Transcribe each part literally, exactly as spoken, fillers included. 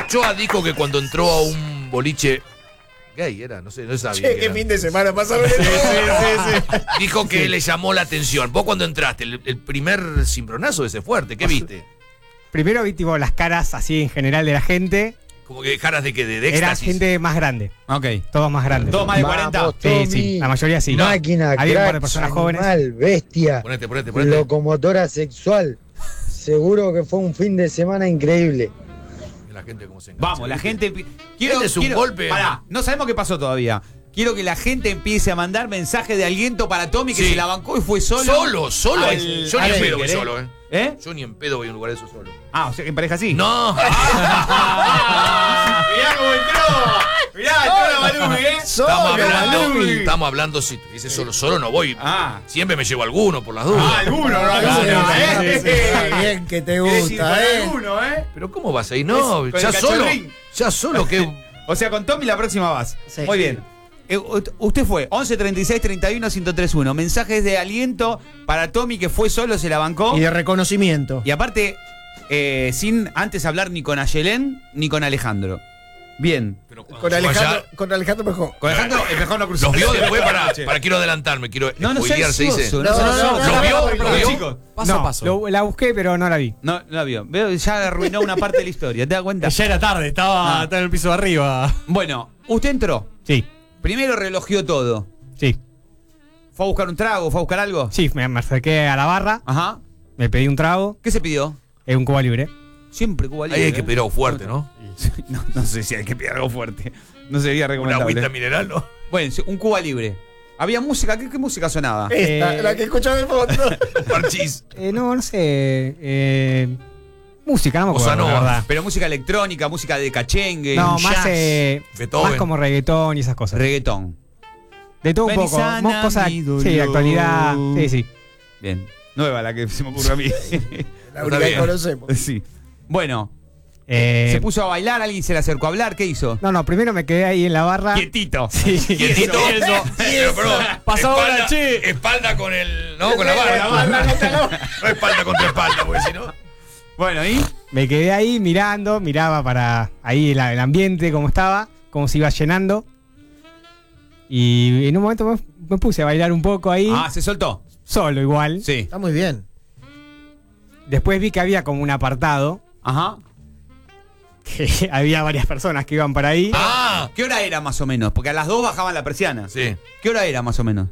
Ochoa dijo que cuando entró a un boliche gay era, no sé, no sabía. Che, qué era. fin de semana pasaron. Sí, sí, sí, sí. Dijo que sí. Le llamó la atención. Vos cuando entraste, el, el primer cimbronazo ese fuerte, ¿qué viste? Primero vi tipo las caras así en general de la gente. Como que caras de que de, de Era éxtasis. gente más grande. Ok. Todos más grandes. ¿Todos más de cuarenta? Vamos, Sí, Tommy. sí, la mayoría sí. Máquina, Había un crack, par de personas jóvenes. animal, bestia, Ponete, ponete, ponete. locomotora sexual. Seguro que fue un fin de semana increíble. La gente como se engancha, Vamos, la ¿viste? gente. Quiero, Este es un quiero- golpe. Pará, no sabemos qué pasó todavía. Quiero que la gente empiece a mandar mensajes de aliento para Tommy que Sí. se la bancó y fue solo. Solo, solo. al- Yo ni al en pedo voy Becker, ¿eh? solo, ¿eh? ¿Eh? Yo ni en pedo voy a un lugar de eso solo. Ah, o sea que en pareja sí. No. Mirá cómo entró. Mirá, entró la Malumi, ¿eh? Estamos hablando, Malumi. estamos hablando, si dices solo, solo no voy. Ah. Siempre me llevo alguno por las dudas. Ah, alguno, no, Sí, alguno, sí, ¿eh? sí, está bien que te Querés ir gusta, con ¿eh? alguno, ¿eh? Pero ¿cómo vas ahí? No, Es- con ya el solo. cachorrín. Ya solo que. O sea, con Tommy la próxima vas. Sí. Muy bien. Eh, u- usted fue once treinta y seis treinta y uno ciento treinta y uno. Mensajes de aliento para Tommy que fue solo, se la bancó. Y de reconocimiento. Y aparte, eh, sin antes hablar ni con Ayelén ni con Alejandro. Bien. Pero cuando Con llegó Alejandro, allá, con Alejandro mejor. Con Alejandro, el mejor no cruzó. los vio después para, para quiero adelantarme, quiero No, no spoilear, seas se dice. soso, No, no, seas no, soso. no, ¿Lo vio? Perdón, ¿Lo vio? chicos. Paso no, a paso. lo- la busqué, pero no la vi. No, no la vio. Veo, ya arruinó una parte de la historia, ¿te das cuenta? Ya era tarde, estaba, Ah. estaba en el piso de arriba. Bueno, usted entró. Sí, Primero relogió todo. sí. ¿Fue a buscar un trago? ¿Fue a buscar algo? Sí, me, me acerqué a la barra, Ajá. me pedí un trago, ¿Qué se pidió? eh, un Cuba Libre. Siempre Cuba Libre. Ahí hay que ¿eh? pedir algo fuerte, ¿no? No, no sé si hay que pedir algo fuerte. No sería Una recomendable. agüita mineral, ¿no? Bueno, sí, un Cuba Libre. Había música. ¿Qué, qué música sonaba? Esta, Eh, la que escuchaba de fondo. Parchís. Eh, no, no sé. Eh, música, no me acuerdo, Bossa nova. la verdad. Pero música electrónica, música de cachengue. No, un más, jazz, eh, Beethoven. más como reggaetón y esas cosas. reggaetón. De todo un Ven y poco. sana mo- cosas, mi sí, dolor. de actualidad. Sí, sí. Bien. Nueva la que se me ocurre a mí. La Está única que bien. conocemos. Sí. Bueno, Eh, se puso a bailar, alguien se le acercó a hablar, ¿qué hizo? no, no, primero me quedé ahí en la barra. Quietito. Sí. Quietito. Eso. Pero, perdón, Pasó ahora, espalda, che. espalda con el. No, con la La barra. barra, no te la- No espalda contra espalda, porque si no. Bueno, ¿y? Me quedé ahí mirando, miraba para ahí el, el ambiente, cómo estaba, cómo se iba llenando. Y en un momento me, me puse a bailar un poco ahí, Ah, se soltó. solo igual. Sí. Está muy bien. Después vi que había como un apartado, Ajá. que había varias personas que iban para ahí. Ah, ¿Qué hora era más o menos? Porque a las dos bajaban la persiana. sí. ¿Qué hora era más o menos?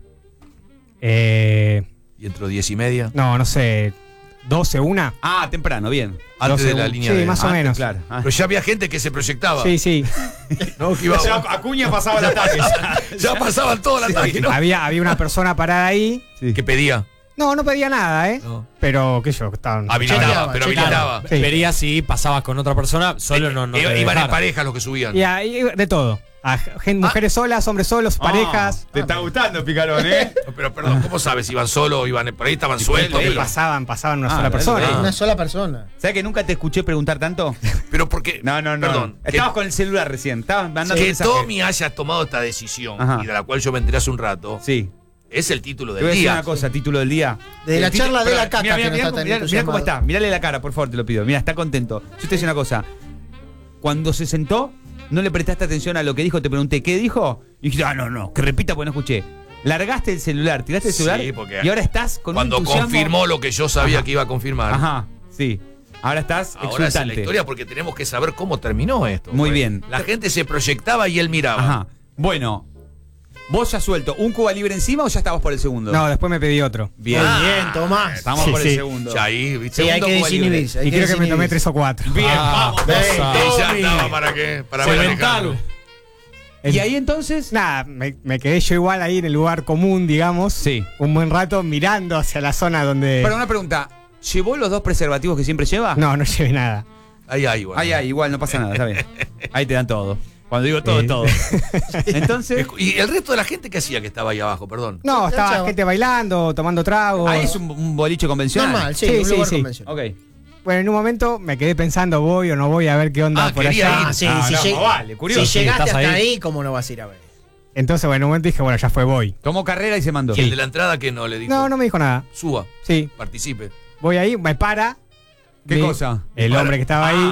Eh, Y entró diez y media. no, no sé, doce, una. Ah, temprano, bien. Antes doce, de la un- línea sí, de. más o Ah, menos. Claro. Ah. Pero ya había gente que se proyectaba. Sí, sí. ¿No? Que iba- Ya Acuña pasaba el ataque. ya pasaban todo el ataque, ¿no? había, había una persona parada ahí. Que pedía. No, no pedía nada, ¿eh? No. Pero, qué sé yo, estaban. Habilitaba, Chequeaba, pero chequeaba. habilitaba. Sí. Vería si pasabas con otra persona, solo no, no Iba- te Iban en dejar. parejas los que subían. Y ahí, de todo. A gen- mujeres solas, hombres solos, parejas. Ah, te está gustando, Picarón, ¿eh? No, pero perdón, ¿cómo sabes? ¿Iban solos? ¿Iban por ahí? ¿Estaban sueltos? Ahí Pero, pasaban, pasaban una Ah, sola dale, persona. dale. Una sola persona. ¿Sabes que nunca te escuché preguntar tanto? pero porque. No, no, no. Perdón. que- Estabas con el celular recién. Estabas mandando que mensajes. Tommy haya tomado esta decisión, Ajá. y de la cual yo me enteré hace un rato, Sí. es el título Te del voy a decir día. una cosa, título del día. De la El título- charla de Pero, la caca mira, que mira, no mira, está tan mira, mira cómo entusiasmado. está. Mirale la cara, por favor, te lo pido. Mira, está contento. Yo te voy a decir una cosa. Cuando se sentó, no le prestaste atención a lo que dijo, te pregunté, ¿qué dijo? Y dijiste, ah, no, no, que repita porque no escuché. Largaste el celular, tiraste el Sí, celular porque y ahora estás con Cuando un entusiasmo. confirmó lo que yo sabía Ajá. que iba a confirmar. Ajá, sí. Ahora estás Ahora es la exultante. historia porque tenemos que saber cómo terminó esto. Muy Pues, bien. La gente se proyectaba y él miraba. Ajá. Bueno, vos ya suelto, ¿un Cuba Libre encima o ya estabas por el segundo? No, después me pedí otro. Bien. Muy bien, Tomás. Estamos Sí, por el sí. segundo. Ya ahí, ¿viste? Sí, hay Segundo que Cuba Libre. desinhibirse. hay Y creo que me tomé desinhibirse. tres o cuatro. Bien, Ah, vamos. cosa. Y ya Tommy. estaba para qué, para ver a Cementarlo. Alejandro. Y ahí entonces. Nada, me, me quedé yo igual ahí en el lugar común, digamos. Sí. Un buen rato mirando hacia la zona donde. Pero una pregunta, ¿llevó los dos preservativos que siempre lleva? No, no llevé nada. Ahí, ahí, bueno. Ahí, ahí, igual no pasa nada, está bien. Ahí te dan todo. Cuando digo todo, Eh. todo. Entonces. ¿Y el resto de la gente qué hacía que estaba ahí abajo? Perdón. No, estaba chavo. gente bailando, tomando tragos. Ahí es un, un boliche convencional. Normal, sí, Sí, un sí, lugar sí. convencional. Ok. Bueno, en un momento me quedé pensando, voy o no voy a ver qué onda Ah, por quería allá. ir. Sí, Ah, si, no, lleg- más vale, curioso. si llegaste estás hasta ahí. ahí. ¿Cómo no vas a ir a ver? Entonces, bueno, en un momento dije, bueno, ya fue, voy. Tomó carrera y se mandó. ¿Y el de la entrada que no le dijo? No, no me dijo nada. Suba, Sí, participe. voy ahí, me para. ¿Qué Mi- cosa? El Para. hombre que estaba ahí.